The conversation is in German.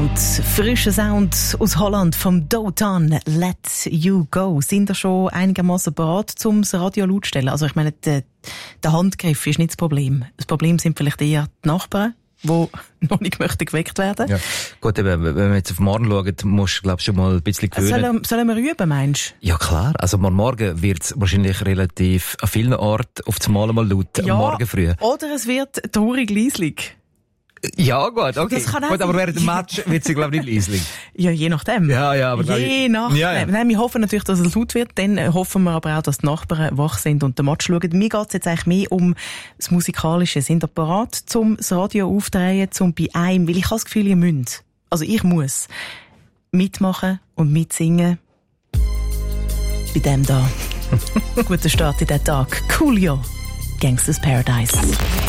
Sound, frischer Sound aus Holland vom Dotan, Let You Go. Sind ihr schon einigermaßen bereit, zum Radio laut zu stellen? Also ich meine, der Handgriff ist nicht das Problem. Das Problem sind vielleicht eher die Nachbarn, die noch nicht möchten geweckt werden. Ja. Gut, eben, wenn wir jetzt auf morgen schauen, musst du, glaub, schon mal ein bisschen gewöhnen. Sollen wir üben, meinst du? Ja, klar. Also, morgen wird's wahrscheinlich relativ an vielen Orten auf das Mal laut. Ja, morgen früh. Oder es wird traurig leislich. Ja, gut, okay. Das kann auch gut, aber sein. während dem Match wird sie, glaube ich, nicht leislich. Ja, je nachdem. Ja, aber je nachdem. Ja. Nein, wir hoffen natürlich, dass es laut wird. Dann hoffen wir aber auch, dass die Nachbarn wach sind und den Match schauen. Mir geht's jetzt eigentlich mehr um das Musikalische. Sind ihr bereit, zum das Radio aufdrehen, zum bei einem? Weil ich habe das Gefühl, ihr müsst. Also ich muss mitmachen und mitsingen. Bei dem da. Guter Start in den Tag. Coolio. Gangsters Paradise.